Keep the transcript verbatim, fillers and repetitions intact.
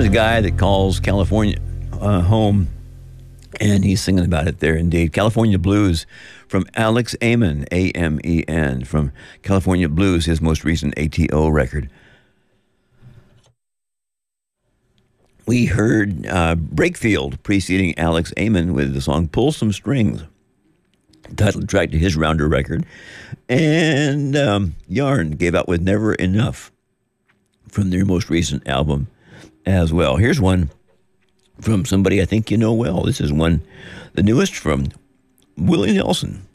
is a guy that calls California uh, home, and he's singing about it there indeed. California Blues from Alex Amen, A M E N, from California Blues, his most recent A T O record. We heard uh, Breakfield preceding Alex Amen with the song Pull Some Strings, title track to his Rounder record. And um, Yarn gave out with Never Enough from their most recent album as well. Here's one from somebody I think you know well. This is one, the newest from Willie Nelson.